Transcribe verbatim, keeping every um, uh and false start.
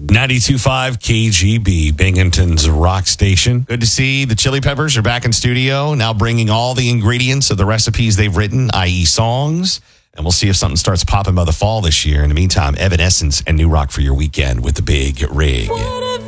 ninety-two point five K G B, Binghamton's rock station. Good to see the Chili Peppers are back in studio, now bringing all the ingredients of the recipes they've written, that is songs. And we'll see if something starts popping by the fall this year. In the meantime, Evanescence and New Rock for your weekend with the Big Rig.